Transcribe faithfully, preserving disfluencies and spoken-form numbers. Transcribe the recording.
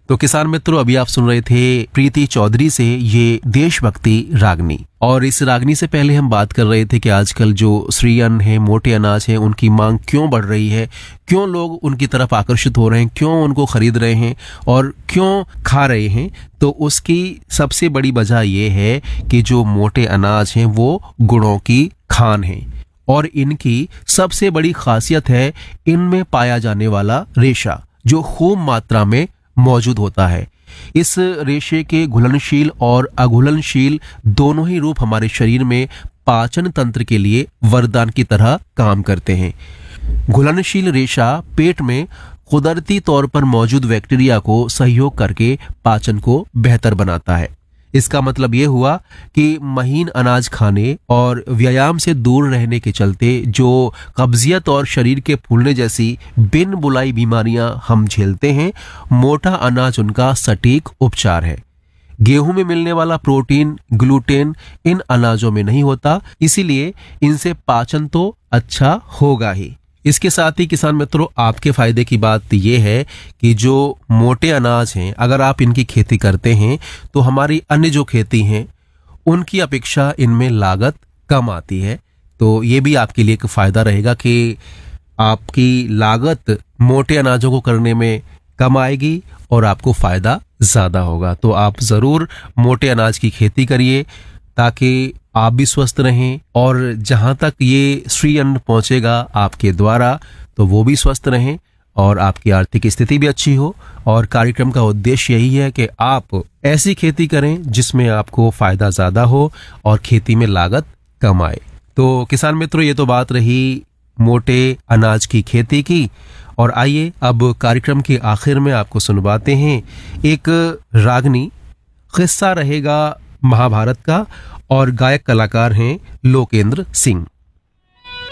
तो किसान मित्रों, अभी आप सुन रहे थे प्रीति चौधरी से ये देशभक्ति रागनी। और इस रागनी से पहले हम बात कर रहे थे कि आजकल जो श्री अन्न है, मोटे अनाज है, उनकी मांग क्यों बढ़ रही है, क्यों लोग उनकी तरफ आकर्षित हो रहे हैं, क्यों उनको खरीद रहे हैं और क्यों खा रहे हैं। तो उसकी सबसे बड़ी वजह ये है कि जो मोटे अनाज हैं वो गुणों की खान है और इनकी सबसे बड़ी खासियत है इनमें पाया जाने वाला रेशा, जो खूब मात्रा में मौजूद होता है। इस रेशे के घुलनशील और अघुलनशील दोनों ही रूप हमारे शरीर में पाचन तंत्र के लिए वरदान की तरह काम करते हैं। घुलनशील रेशा पेट में कुदरती तौर पर मौजूद बैक्टीरिया को सहयोग करके पाचन को बेहतर बनाता है। इसका मतलब ये हुआ कि महीन अनाज खाने और व्यायाम से दूर रहने के चलते जो कब्जियत और शरीर के फूलने जैसी बिन बुलाई बीमारियां हम झेलते हैं, मोटा अनाज उनका सटीक उपचार है। गेहूं में मिलने वाला प्रोटीन, ग्लूटेन इन अनाजों में नहीं होता, इसीलिए इनसे पाचन तो अच्छा होगा ही। इसके साथ ही किसान मित्रों, आपके फायदे की बात यह है कि जो मोटे अनाज हैं, अगर आप इनकी खेती करते हैं तो हमारी अन्य जो खेती हैं उनकी अपेक्षा इनमें लागत कम आती है। तो ये भी आपके लिए एक फायदा रहेगा कि आपकी लागत मोटे अनाजों को करने में कम आएगी और आपको फायदा ज्यादा होगा। तो आप जरूर मोटे अनाज की खेती करिए ताकि आप भी स्वस्थ रहें और जहां तक ये श्री अन्न पहुंचेगा आपके द्वारा तो वो भी स्वस्थ रहें और आपकी आर्थिक स्थिति भी अच्छी हो। और कार्यक्रम का उद्देश्य यही है कि आप ऐसी खेती करें जिसमें आपको फायदा ज्यादा हो और खेती में लागत कम आए। तो किसान मित्रों, ये तो बात रही मोटे अनाज की खेती की। और आइए अब कार्यक्रम के आखिर में आपको सुनवाते हैं एक रागनी। किस्सा रहेगा महाभारत का और गायक कलाकार हैं लोकेंद्र सिंह।